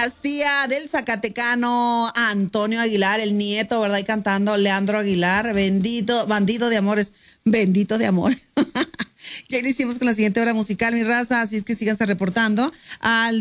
dinastía del Zacatecano Antonio Aguilar, el nieto, ¿verdad? Y cantando Leandro Aguilar, bendito, bandido de amores, bendito de amor. Ya iniciamos con la siguiente hora musical, mi raza, así es que síganse reportando al